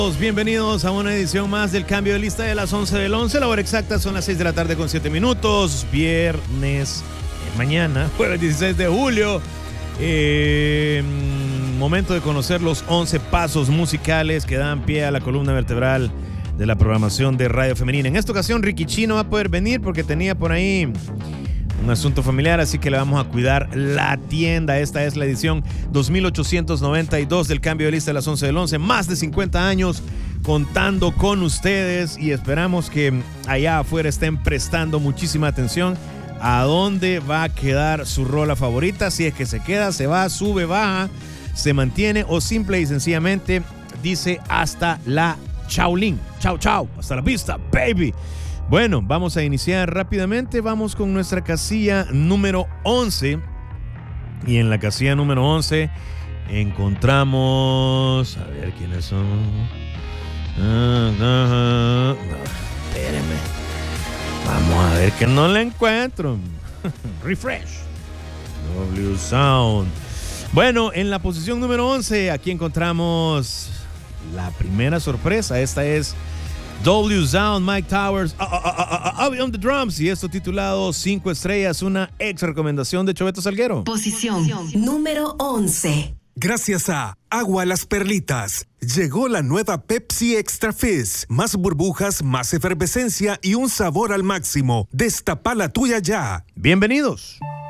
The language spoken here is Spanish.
Bienvenidos a una edición más del Cambio de Lista de las 11 del 11. La hora exacta son las 6 de la tarde con 7 minutos. Viernes, mañana, jueves 16 de julio. Momento de conocer los 11 pasos musicales que dan pie a la columna vertebral de la programación de Radio Femenina. En esta ocasión Ricky Chino va a poder venir porque tenía por ahí un asunto familiar, así que le vamos a cuidar la tienda. Esta es la edición 2892 del Cambio de Lista de las 11 del 11. Más de 50 años contando con ustedes y esperamos que allá afuera estén prestando muchísima atención a dónde va a quedar su rola favorita. Si es que se queda, se va, sube, baja, se mantiene o simple y sencillamente dice hasta la chaolín. Chao, chao. Hasta la vista, baby. Bueno, vamos a iniciar rápidamente. Vamos con nuestra casilla número 11. Y en la casilla número 11 encontramos... A ver quiénes son. No, espérenme. Vamos a ver que no la encuentro. Refresh. W Sound. Bueno, en la posición número 11 aquí encontramos la primera sorpresa. Esta es W Sound, Mike Towers, on the drums, y esto titulado 5 estrellas, una ex recomendación de Choveto Salguero. Posición número 11. Gracias a Agua Las Perlitas, llegó la nueva Pepsi Extra Fizz. Más burbujas, más efervescencia y un sabor al máximo. Destapa la tuya ya. Bienvenidos.